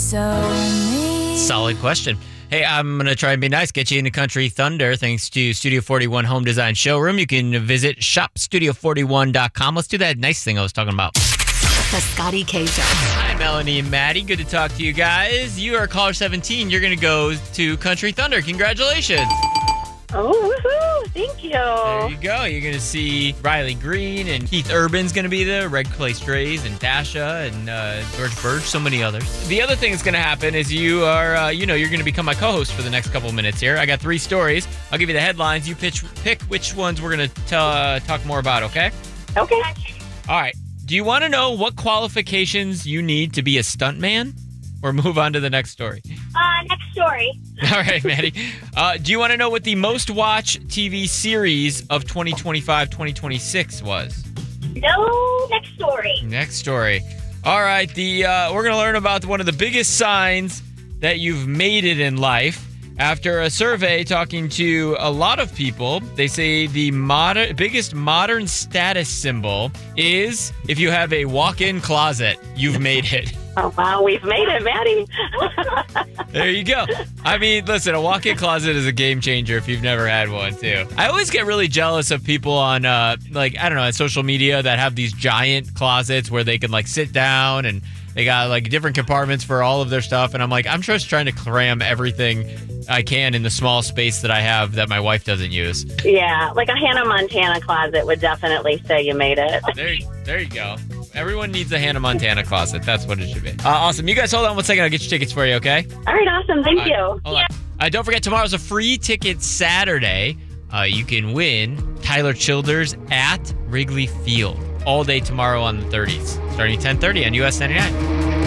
so mean. Solid question. Hey, I'm going to try and be nice, get you into Country Thunder thanks to Studio 41 Home Design Showroom. You can visit shopstudio41.com. Let's do that nice thing I was talking about. The Scotty K Show. Hi, Melanie and Maddie. Good to talk to you guys. You are caller 17. You're going to go to Country Thunder. Congratulations. Oh, woohoo. Thank you. There you go. You're going to see Riley Green and Keith Urban's going to be there, Red Clay Strays and Dasha and George Birch, so many others. The other thing that's going to happen is you are, you're going to become my co-host for the next couple minutes here. I got 3 stories. I'll give you the headlines. You pick which ones we're going to talk more about, okay? Okay. All right. Do you want to know what qualifications you need to be a stuntman? Or move on to the next story? Next story. All right, Maddie. Do you want to know what the most watched TV series of 2025-2026 was? No, next story. Next story. All right, we're going to learn about one of the biggest signs that you've made it in life. After a survey talking to a lot of people, they say the biggest modern status symbol is if you have a walk-in closet, you've made it. Oh, wow, we've made it, Maddie. There you go. I mean, listen, a walk-in closet is a game changer if you've never had one, too. I always get really jealous of people on, on social media that have these giant closets where they can, sit down and they got, different compartments for all of their stuff. And I'm like, I'm just trying to cram everything I can in the small space that I have that my wife doesn't use. Yeah, like a Hannah Montana closet would definitely say you made it. There you go. Everyone needs a Hannah Montana closet. That's what it should be. Awesome. You guys hold on one second. I'll get your tickets for you, okay? All right, awesome. Thank you. Hold on. Don't forget, tomorrow's a free ticket Saturday. You can win Tyler Childers at Wrigley Field all day tomorrow on the 30s, starting at 10:30 on US 99.